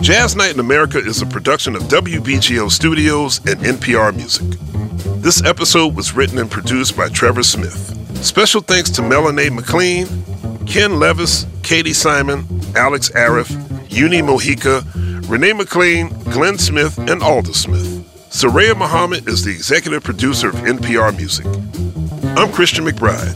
Jazz Night in America is a production of WBGO Studios and NPR Music. This episode was written and produced by Trevor Smith. Special thanks to Melanie McLean, Ken Levis, Katie Simon, Alex Arif, Uni Mojica, Renee McLean, Glenn Smith, and Alda Smith. Soraya Muhammad is the executive producer of NPR Music. I'm Christian McBride.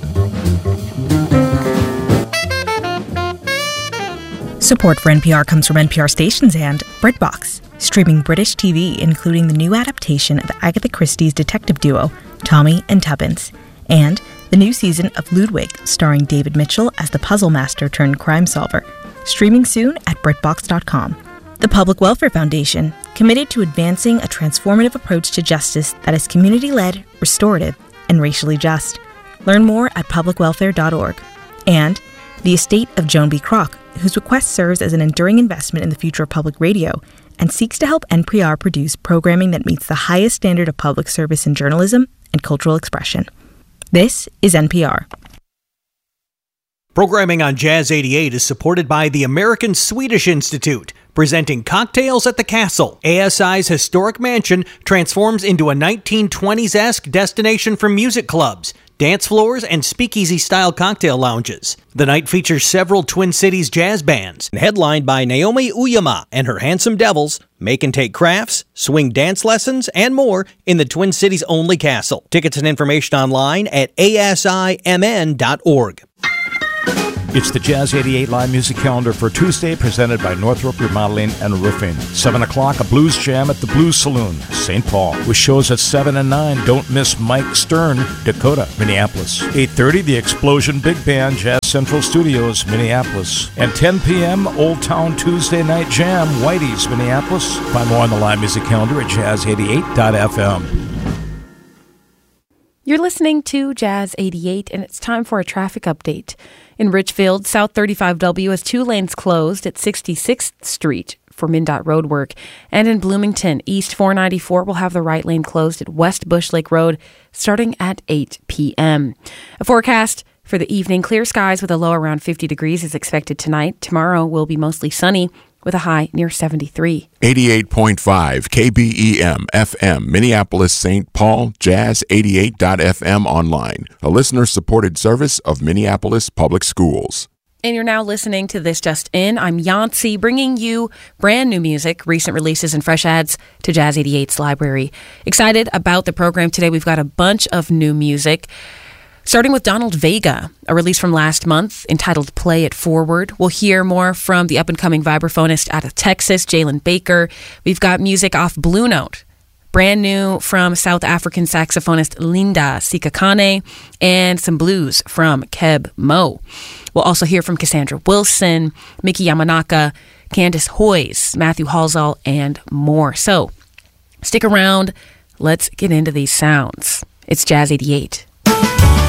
Support for NPR comes from NPR stations and BritBox, streaming British TV, including the new adaptation of Agatha Christie's detective duo, Tommy and Tuppence, and the new season of Ludwig, starring David Mitchell as the puzzle master turned crime solver, streaming soon at BritBox.com. The Public Welfare Foundation, committed to advancing a transformative approach to justice that is community-led, restorative, and racially just. Learn more at publicwelfare.org. And the estate of Joan B. Kroc, whose request serves as an enduring investment in the future of public radio and seeks to help NPR produce programming that meets the highest standard of public service in journalism and cultural expression. This is NPR. Programming on Jazz 88 is supported by the American Swedish Institute, presenting Cocktails at the Castle. ASI's historic mansion transforms into a 1920s-esque destination for music clubs, dance floors, and speakeasy-style cocktail lounges. The night features several Twin Cities jazz bands, headlined by Naomi Uyama and her Handsome Devils, make and take crafts, swing dance lessons, and more in the Twin Cities only castle. Tickets and information online at asimn.org. It's the Jazz 88 live music calendar for Tuesday, presented by Northrop Remodeling and Roofing. 7 o'clock, a blues jam at the Blues Saloon, St. Paul, with shows at 7 and 9. Don't miss Mike Stern, Dakota, Minneapolis. 8:30, the Explosion Big Band, Jazz Central Studios, Minneapolis. And 10 p.m., Old Town Tuesday Night Jam, Whitey's, Minneapolis. Find more on the live music calendar at jazz88.fm. You're listening to Jazz 88, and it's time for a traffic update. In Richfield, South 35W has 2 lanes closed at 66th Street for MnDOT roadwork. And in Bloomington, East 494 will have the right lane closed at West Bush Lake Road starting at 8 p.m. A forecast for the evening: clear skies with a low around 50 degrees is expected tonight. Tomorrow will be mostly sunny with a high near 73. 88.5 KBEM FM, Minneapolis, St. Paul, Jazz88.fm online, a listener-supported service of Minneapolis Public Schools. And you're now listening to This Just In. I'm Yancey, bringing you brand new music, recent releases, and fresh adds to Jazz 88's library. Excited about the program today. We've got a bunch of new music. Starting with Donald Vega, a release from last month entitled Play It Forward. We'll hear more from the up-and-coming vibraphonist out of Texas, Jalen Baker. We've got music off Blue Note, brand new from South African saxophonist Linda Sikakane, and some blues from Keb Mo. We'll also hear from Cassandra Wilson, Miki Yamanaka, Candace Hoyes, Matthew Halsall, and more. So stick around. Let's get into these sounds. It's Jazz 88.